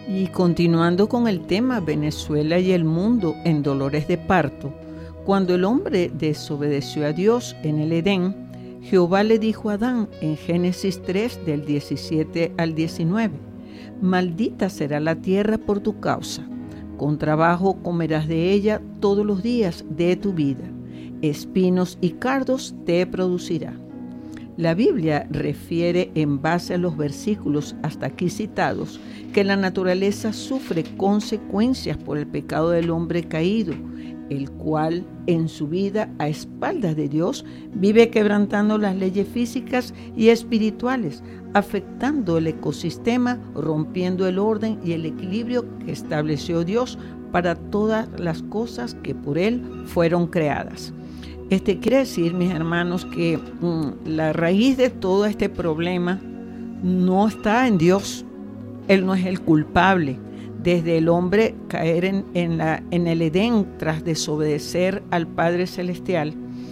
Y continuando con el tema Venezuela y el mundo en dolores de parto, cuando el hombre desobedeció a Dios en el Edén, Jehová le dijo a Adán en Génesis 3 del 17 al 19, maldita será la tierra por tu causa, con trabajo comerás de ella todos los días de tu vida, espinos y cardos te producirá. La Biblia refiere en base a los versículos hasta aquí citados que la naturaleza sufre consecuencias por el pecado del hombre caído, el cual en su vida a espaldas de Dios vive quebrantando las leyes físicas y espirituales, afectando el ecosistema, rompiendo el orden y el equilibrio que estableció Dios para todas las cosas que por Él fueron creadas. Quiere decir, mis hermanos, que la raíz de todo este problema no está en Dios. Él no es el culpable. Desde el hombre caer en el Edén tras desobedecer al Padre Celestial,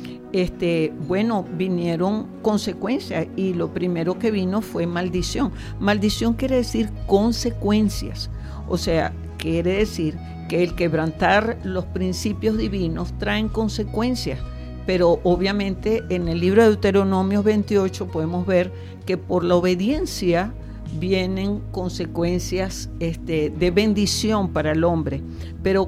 vinieron consecuencias y lo primero que vino fue maldición. Maldición quiere decir consecuencias. O sea, quiere decir que el quebrantar los principios divinos traen consecuencias. Pero obviamente en el libro de Deuteronomio 28 podemos ver que por la obediencia vienen consecuencias de bendición para el hombre. Pero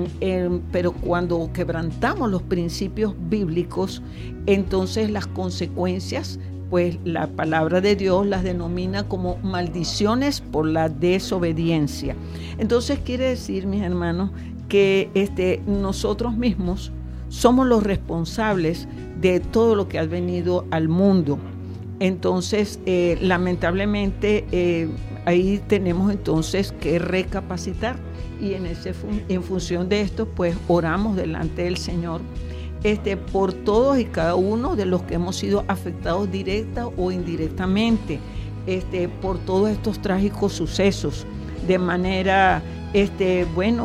cuando quebrantamos los principios bíblicos, entonces las consecuencias, pues la palabra de Dios las denomina como maldiciones por la desobediencia. Entonces quiere decir, mis hermanos, que nosotros mismos somos los responsables de todo lo que ha venido al mundo. Entonces, lamentablemente, ahí tenemos entonces que recapacitar y en función de esto, pues oramos delante del Señor por todos y cada uno de los que hemos sido afectados directa o indirectamente por todos estos trágicos sucesos, de manera que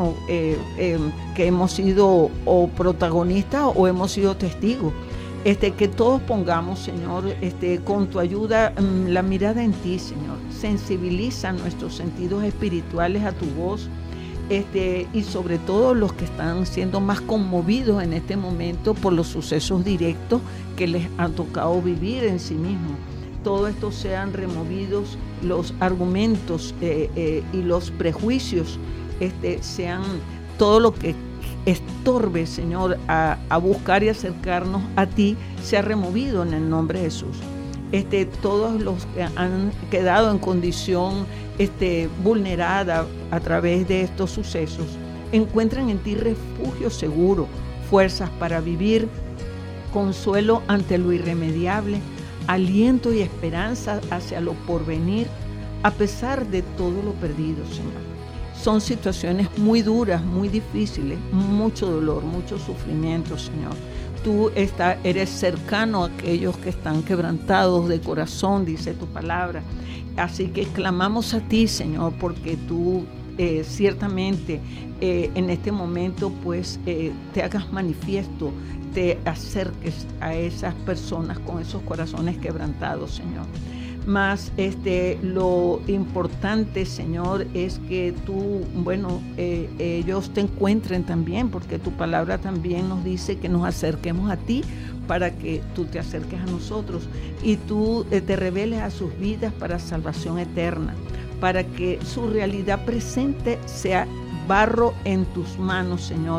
hemos sido o protagonistas o hemos sido testigos. Que todos pongamos, Señor, con tu ayuda, la mirada en ti, Señor. Sensibiliza nuestros sentidos espirituales a tu voz, y sobre todo los que están siendo más conmovidos en este momento por los sucesos directos que les han tocado vivir en sí mismos. Todo esto sean removidos, los argumentos y los prejuicios, sean todo lo que estorbe, Señor, a buscar y acercarnos a ti, sea removido en el nombre de Jesús. Todos los que han quedado en condición vulnerada a través de estos sucesos, encuentran en ti refugio seguro, fuerzas para vivir, consuelo ante lo irremediable, aliento y esperanza hacia lo porvenir, a pesar de todo lo perdido, Señor. Son situaciones muy duras, muy difíciles, mucho dolor, mucho sufrimiento, Señor. Tú eres cercano a aquellos que están quebrantados de corazón, dice tu palabra. Así que clamamos a ti, Señor, porque tú ciertamente en este momento pues te hagas manifiesto, te acerques a esas personas con esos corazones quebrantados, Señor. Más lo importante, Señor, es que tú, ellos te encuentren también, porque tu palabra también nos dice que nos acerquemos a ti para que tú te acerques a nosotros y tú te reveles a sus vidas para salvación eterna, para que su realidad presente sea barro en tus manos, Señor.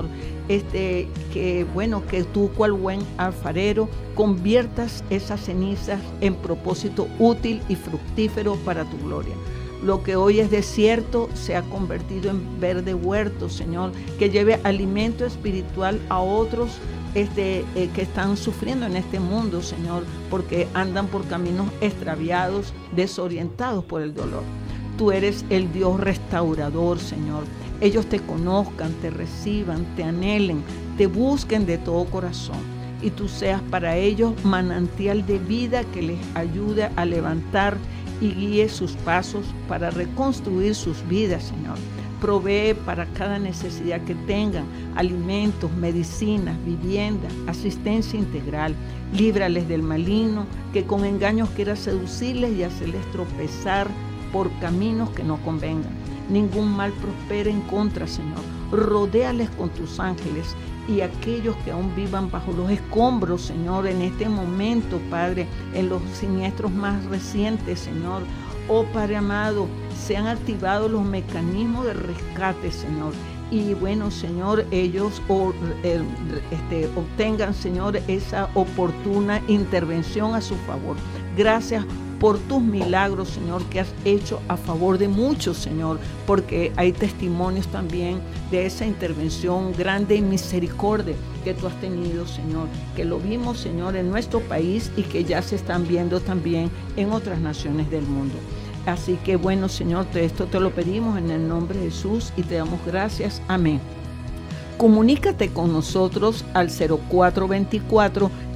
Que tú, cual buen alfarero, conviertas esas cenizas en propósito útil y fructífero para tu gloria. Lo que hoy es desierto se ha convertido en verde huerto, Señor, que lleve alimento espiritual a otros que están sufriendo en este mundo, Señor, porque andan por caminos extraviados, desorientados por el dolor. Tú eres el Dios restaurador, Señor. Ellos te conozcan, te reciban, te anhelen, te busquen de todo corazón y tú seas para ellos manantial de vida que les ayude a levantar y guíe sus pasos para reconstruir sus vidas, Señor. Provee para cada necesidad que tengan, alimentos, medicinas, vivienda, asistencia integral. Líbrales del maligno que con engaños quiera seducirles y hacerles tropezar por caminos que no convengan. ningún mal prospere en contra, Señor. Rodéales con tus ángeles, y aquellos que aún vivan bajo los escombros, Señor, en este momento, Padre, en los siniestros más recientes, Señor. Oh Padre amado, se han activado los mecanismos de rescate, Señor. Y bueno, Señor, ellos obtengan, Señor, esa oportuna intervención a su favor. Gracias por tus milagros, Señor, que has hecho a favor de muchos, Señor, porque hay testimonios también de esa intervención grande y misericordia que tú has tenido, Señor, que lo vimos, Señor, en nuestro país y que ya se están viendo también en otras naciones del mundo. Así que bueno, Señor, esto te lo pedimos en el nombre de Jesús y te damos gracias. Amén. Comunícate con nosotros al 0424